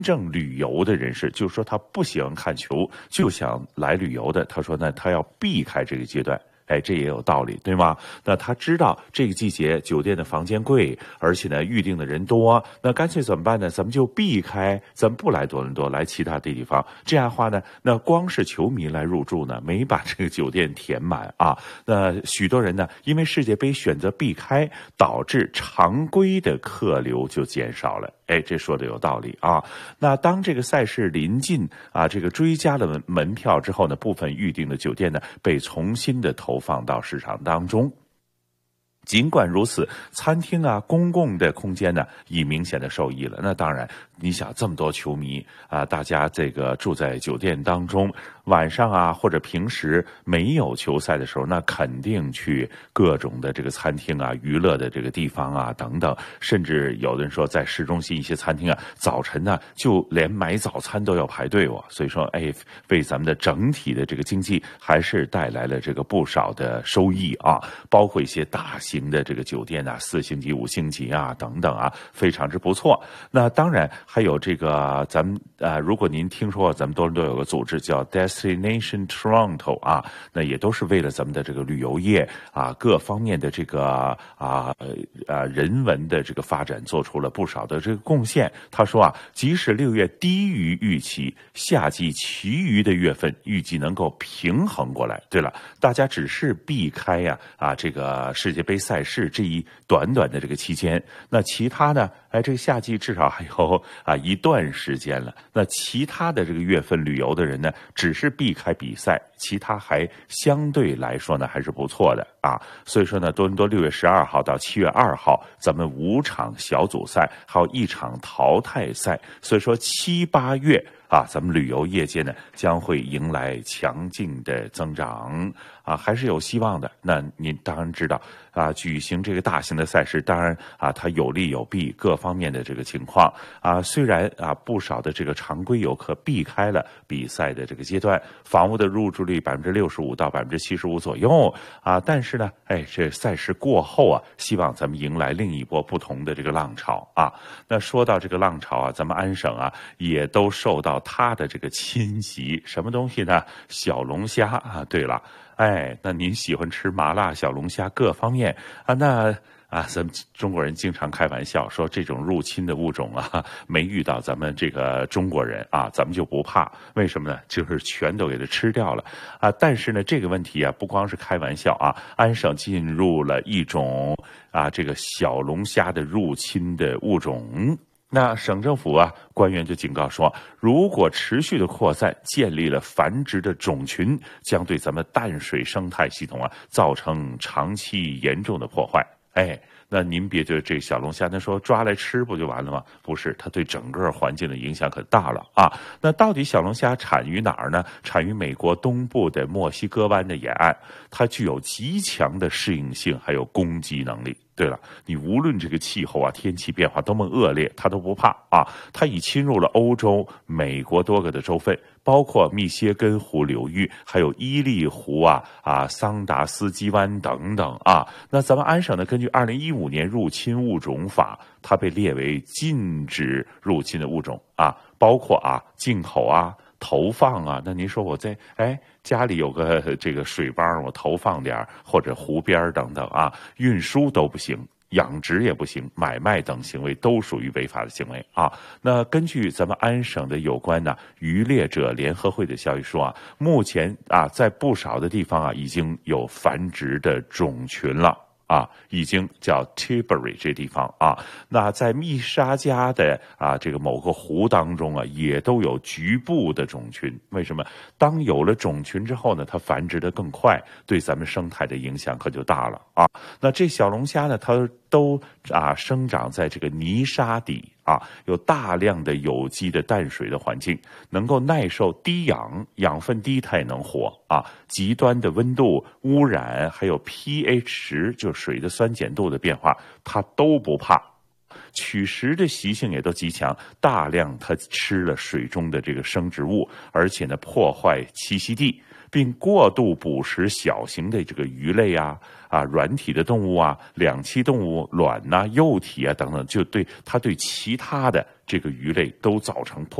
正旅游的人士，就是说他不喜欢看球，就想来旅游的，他说呢，他要避开这个阶段。这也有道理，对吗？那他知道这个季节酒店的房间贵，而且呢预定的人多，那干脆怎么办呢？咱们就避开，咱们不来多伦多，来其他的地方。这样的话呢，那光是球迷来入住呢，没把这个酒店填满啊。那许多人呢，因为世界杯选择避开，导致常规的客流就减少了。这说的有道理啊。那当这个赛事临近啊，这个追加了门票之后呢，部分预定的酒店呢被重新的投放到市场当中。尽管如此，餐厅啊、公共的空间呢，已明显的受益了。那当然，你想这么多球迷啊，大家这个住在酒店当中，晚上啊或者平时没有球赛的时候，那肯定去各种的这个餐厅啊、娱乐的这个地方啊等等，甚至有的人说，在市中心一些餐厅啊，早晨呢就连买早餐都要排队哦。所以说，为咱们的整体的这个经济还是带来了这个不少的收益啊，包括一些大型的这个酒店啊，4星级、5星级啊等等啊，非常之不错。那当然还有这个咱们如果您听说咱们多伦多有个组织叫 Destination Toronto 啊，那也都是为了咱们的这个旅游业啊各方面的这个人文的这个发展做出了不少的这个贡献。他说啊，即使6月低于预期，夏季其余的月份预计能够平衡过来。对了，大家只是避开这个世界杯赛事这一短短的这个期间，那其他呢？这个夏季至少还有一段时间了。那其他的这个月份旅游的人呢，只是避开比赛，其他还相对来说呢还是不错的啊。所以说呢，多伦多6月12号到7月2号，咱们5场小组赛，还有1场淘汰赛。所以说7、8月咱们旅游业界呢将会迎来强劲的增长还是有希望的。那您当然知道举行这个大型的赛事，当然它有利有弊，各方面的这个情况虽然不少的这个常规游客避开了比赛的这个阶段，房屋的入住率65%到75%左右但是呢，这赛事过后希望咱们迎来另一波不同的这个浪潮那说到这个浪潮咱们安省也都受到它的这个侵袭。什么东西呢？小龙虾对了，那您喜欢吃麻辣小龙虾各方面那咱们中国人经常开玩笑说，这种入侵的物种没遇到咱们这个中国人咱们就不怕。为什么呢？就是全都给它吃掉了但是呢，这个问题不光是开玩笑安省进入了一种这个小龙虾的入侵的物种。那省政府官员就警告说，如果持续的扩散，建立了繁殖的种群，将对咱们淡水生态系统造成长期严重的破坏。那您别觉得这小龙虾那说抓来吃不就完了吗？不是，它对整个环境的影响可大了那到底小龙虾产于哪儿呢？产于美国东部的墨西哥湾的沿岸，它具有极强的适应性，还有攻击能力。对了，你无论这个气候天气变化多么恶劣，它都不怕它已侵入了欧洲、美国多个的州份，包括密歇根湖流域，还有伊利湖桑达斯基湾等等那咱们安省呢，根据2015年入侵物种法，它被列为禁止入侵的物种包括进口投放那您说我在家里有个这个水帮，我投放点或者湖边等等运输都不行，养殖也不行，买卖等行为都属于违法的行为那根据咱们安省的有关渔猎者联合会的消息说目前在不少的地方已经有繁殖的种群了已经叫 Tilbury 这地方那在密沙加的这个某个湖当中也都有局部的种群。为什么？当有了种群之后呢，它繁殖的更快，对咱们生态的影响可就大了那这小龙虾呢，它都生长在这个泥沙底有大量的有机的淡水的环境，能够耐受低氧、养分低，它也能活极端的温度、污染，还有 pH 值，就水的酸碱度的变化，它都不怕。取食的习性也都极强，大量它吃了水中的这个生植物，而且呢破坏栖息地，并过度捕食小型的这个鱼类软体的动物两栖动物卵幼体等等，就对它对其他的这个鱼类都造成破